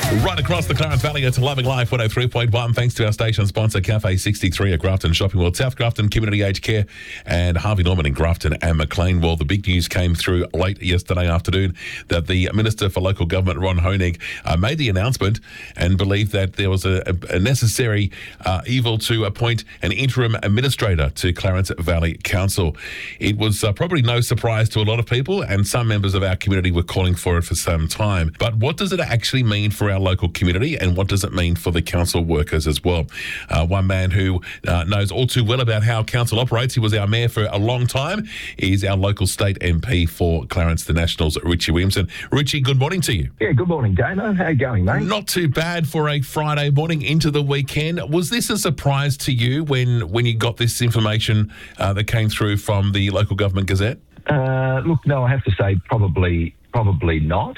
Right across the Clarence Valley, it's Loving Life 103.1. Thanks to our station sponsor, Cafe 63 at Grafton Shopping World, South Grafton Community Aged Care, and Harvey Norman in Grafton and Maclean. Well, the big news came through late yesterday afternoon that the Minister for Local Government, Ron Honig, made the announcement and believed that there was a necessary evil to appoint an interim administrator to Clarence Valley Council. It was probably no surprise to a lot of people, and some members of our community were calling for it for some time. But what does it actually mean for our local community, and what does it mean for the council workers as well? One man who knows all too well about how council operates, he was our mayor for a long time, is our local state MP for Clarence the Nationals, Richie Williamson. Richie, good morning to you. Yeah, good morning, Damo. How you going, mate? Not too bad for a Friday morning into the weekend. Was this a surprise to you when you got this information that came through from the Local Government Gazette? Look, no, I have to say probably not.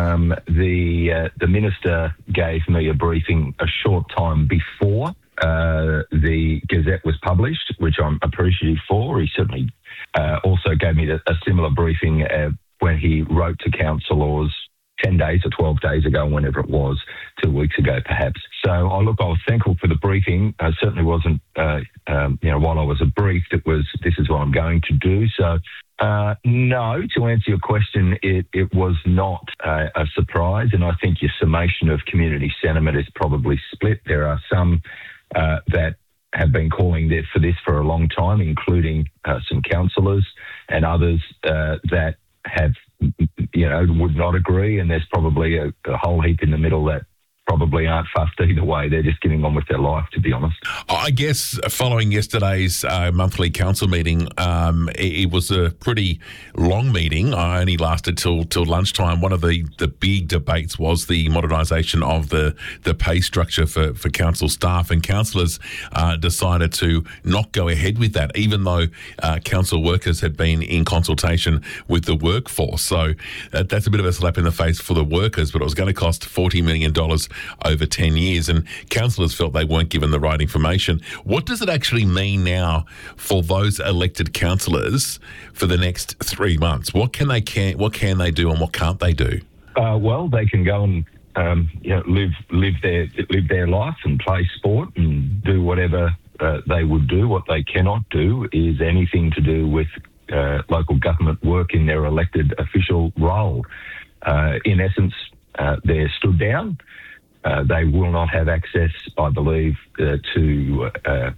The minister gave me a briefing a short time before the Gazette was published, which I'm appreciative for. He certainly also gave me a similar briefing when he wrote to councillors 10 days or 12 days ago, whenever it was, 2 weeks ago perhaps. So I was thankful for the briefing. I certainly wasn't, while I was briefed, it was, this is what I'm going to do. So no, to answer your question, it was not a surprise. And I think your summation of community sentiment is probably split. There are some that have been calling for this for a long time, including some councillors, and others that have, would not agree. And there's probably a whole heap in the middle that probably aren't fussed either way. They're just getting on with their life, to be honest. I guess following yesterday's monthly council meeting, it was a pretty long meeting. I only lasted till lunchtime. One of the big debates was the modernisation of the pay structure for council staff, and councillors decided to not go ahead with that, even though council workers had been in consultation with the workforce. So that's a bit of a slap in the face for the workers, but it was going to cost $40 million over 10 years, and councillors felt they weren't given the right information. What does it actually mean now for those elected councillors for the next 3 months? What can they do and what can't they do? Well, they can go and live their life and play sport and do whatever they would do. What they cannot do is anything to do with local government work in their elected official role. In essence, they're stood down. They will not have access, I believe, to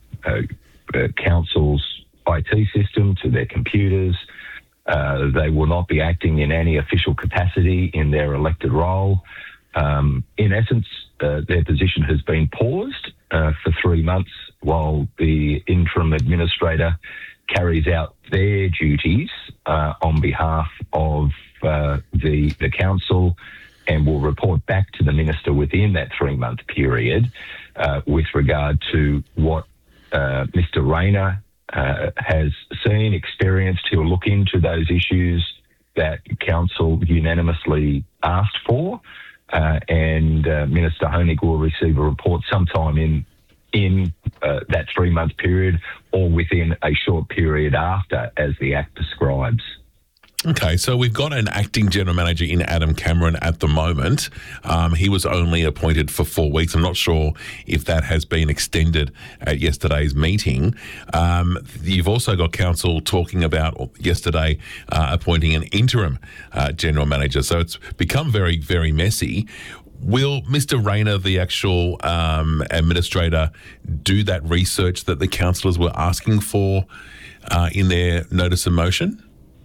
council's IT system, to their computers. They will not be acting in any official capacity in their elected role. In essence, their position has been paused for 3 months while the interim administrator carries out their duties on behalf of the council, and will report back to the minister within that 3-month period with regard to what Mr. Rayner has seen, experienced. He'll look into those issues that council unanimously asked for, and Minister Honig will receive a report sometime in that 3-month period, or within a short period after, as the Act prescribes. Okay, so we've got an acting general manager in Adam Cameron at the moment. He was only appointed for 4 weeks. I'm not sure if that has been extended at yesterday's meeting. You've also got council talking about yesterday appointing an interim general manager. So it's become very, very messy. Will Mr. Rayner, the actual administrator, do that research that the councillors were asking for in their notice of motion?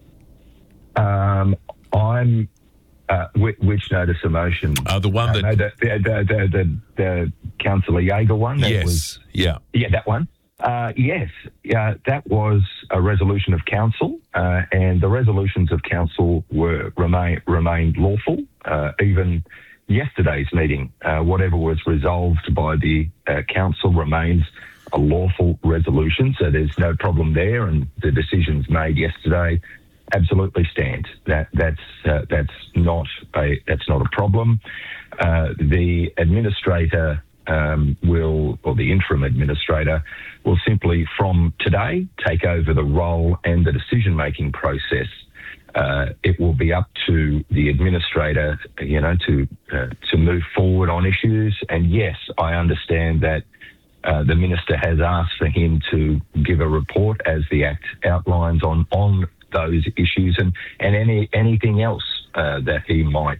Which notice of motion? The one that the Councillor Jaeger one. Yeah, that one. Yes, that was a resolution of council, and the resolutions of council remained lawful. Even yesterday's meeting, whatever was resolved by the council remains a lawful resolution. So there's no problem there, and the decisions made yesterday absolutely stand. That's not a problem. The administrator the interim administrator will simply from today take over the role and the decision-making process It will be up to the administrator, to move forward on issues. And yes, I understand that the minister has asked for him to give a report, as the Act outlines, on those issues and anything else that he might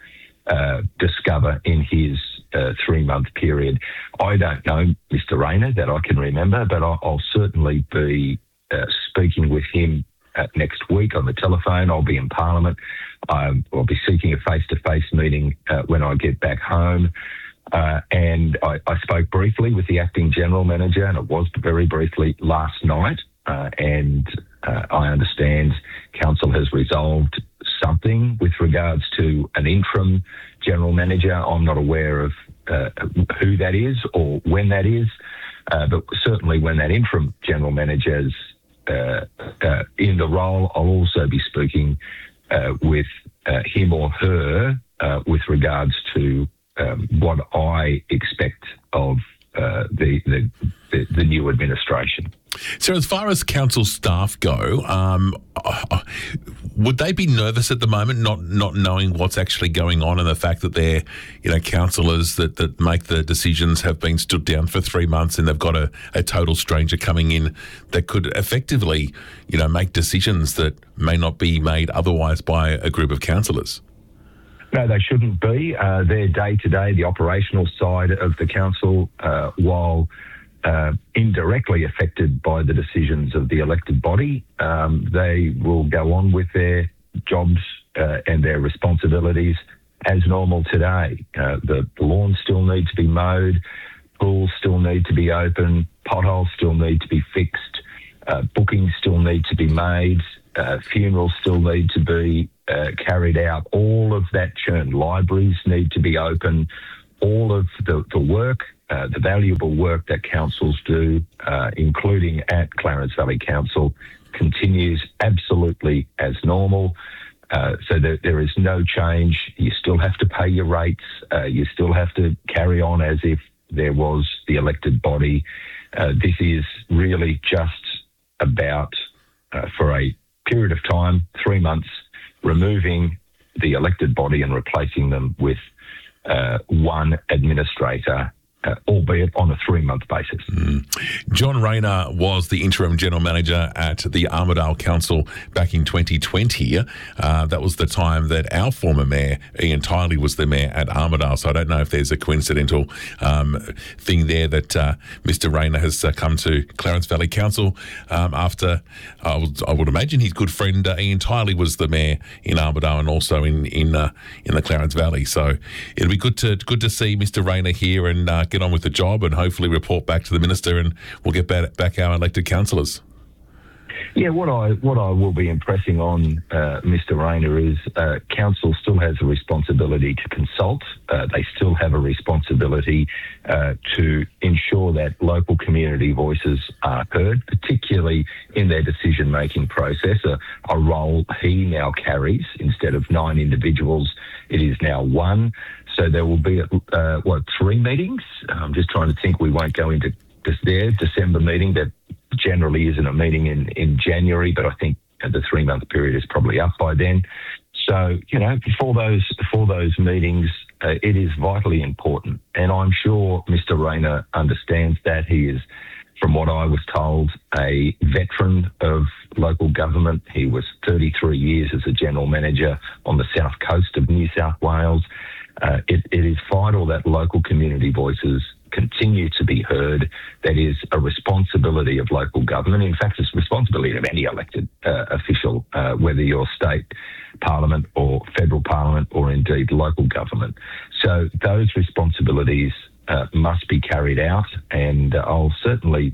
discover in his 3-month period. I don't know, Mr. Rayner, that I can remember, but I'll certainly be speaking with him next week on the telephone. I'll be in Parliament. I'll be seeking a face-to-face meeting when I get back home. And I spoke briefly with the Acting General Manager, and it was very briefly last night. And I understand Council has resolved something with regards to an interim General Manager. I'm not aware of who that is or when that is, but certainly when that interim General Manager's in the role, I'll also be speaking with him or her with regards to what I expect of the new administration. So as far as council staff go, would they be nervous at the moment, not knowing what's actually going on, and the fact that their councillors that make the decisions have been stood down for 3 months, and they've got a total stranger coming in that could effectively make decisions that may not be made otherwise by a group of councillors? No, they shouldn't be. Their day-to-day, the operational side of the council, while indirectly affected by the decisions of the elected body, they will go on with their jobs and their responsibilities as normal today. The lawns still need to be mowed, pools still need to be open, potholes still need to be fixed, bookings still need to be made, funerals still need to be carried out. All of that churn. Libraries need to be open. All of the work, the valuable work that councils do, including at Clarence Valley Council, continues absolutely as normal. So there is no change. You still have to pay your rates. You still have to carry on as if there was the elected body. This is really just about, for a period of time, 3 months, removing the elected body and replacing them with one administrator, albeit on a 3-month basis. John Rayner was the interim general manager at the Armidale Council back in 2020. That was the time that our former mayor, Ian Tiley, was the mayor at Armidale. So I don't know if there's a coincidental thing there that Mr. Rayner has come to Clarence Valley Council after, I would imagine his good friend Ian Tiley was the mayor in Armidale and also in the Clarence Valley. So it'll be good to see Mr. Rayner here and get on with the job and hopefully report back to the minister, and we'll get back our elected councillors. Yeah, what I will be impressing on Mr. Rayner is council still has a responsibility to consult. They still have a responsibility to ensure that local community voices are heard, particularly in their decision-making process, a role he now carries. Instead of 9 individuals, it is now 1. So there will be, 3 meetings? I'm just trying to think. We won't go into their December meeting. That generally isn't a meeting in January, but I think the 3-month period is probably up by then. So, for those meetings, it is vitally important. And I'm sure Mr. Rayner understands that. He is, from what I was told, a veteran of local government. He was 33 years as a general manager on the south coast of New South Wales. It is vital that local community voices continue to be heard. That is a responsibility of local government. In fact, it's a responsibility of any elected official, whether you're state parliament or federal parliament or indeed local government. So those responsibilities must be carried out, and I'll certainly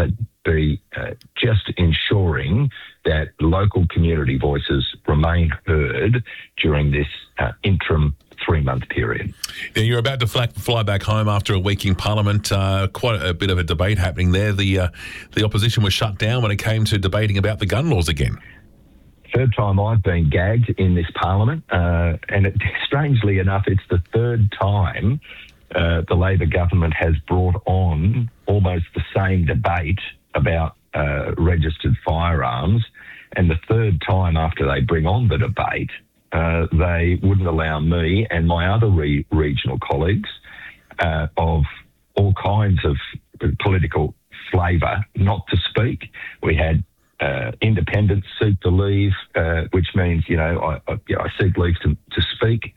be just ensuring that local community voices remain heard during this interim 3-month period. Now, you're about to fly back home after a week in Parliament. Quite a bit of a debate happening there. The opposition was shut down when it came to debating about the gun laws again. Third time I've been gagged in this Parliament, and strangely enough, it's the third time the Labor government has brought on almost the same debate about registered firearms, And the third time after they bring on the debate, they wouldn't allow me and my other regional colleagues of all kinds of political flavour not to speak. We had independents seek to leave, which means, I seek leave to speak.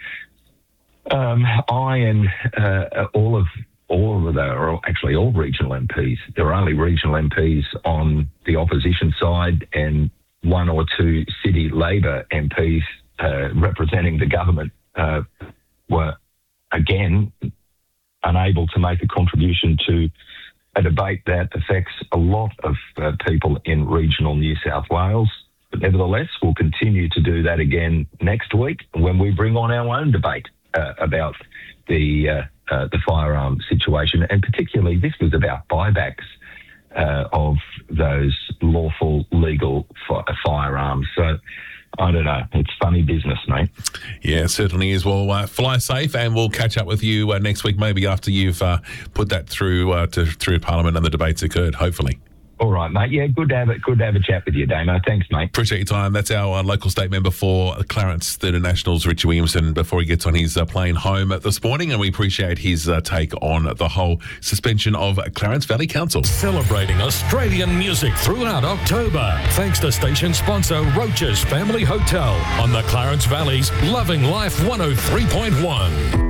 I and all regional MPs. There are only regional MPs on the opposition side and one or two city Labor MPs representing the government were, again, unable to make a contribution to a debate that affects a lot of people in regional New South Wales. But nevertheless, we'll continue to do that again next week when we bring on our own debate about the firearm situation. And particularly, this was about buybacks of those lawful, legal firearms. So, I don't know. It's funny business, mate. Yeah, it certainly is. Well, fly safe, and we'll catch up with you next week, maybe after you've put that through through Parliament and the debates occurred, hopefully. All right, mate. Yeah, good to have a chat with you, Damo. Thanks, mate. Appreciate your time. That's our local state member for Clarence Thurder Nationals, Richie Williamson, before he gets on his plane home this morning, and we appreciate his take on the whole suspension of Clarence Valley Council. Celebrating Australian music throughout October, thanks to station sponsor Roach's Family Hotel on the Clarence Valley's Loving Life 103.1.